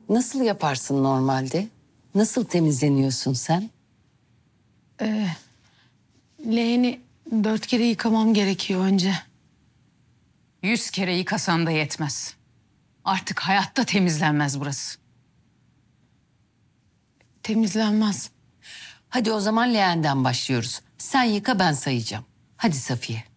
Nasıl yaparsın normalde? Nasıl temizleniyorsun sen? Leğeni 4 kere yıkamam gerekiyor önce. 100 kere yıkasan da yetmez. Artık hayatta temizlenmez burası. Temizlenmez. Hadi o zaman leğenden başlıyoruz. Sen yıka, ben sayacağım. Hadi Safiye.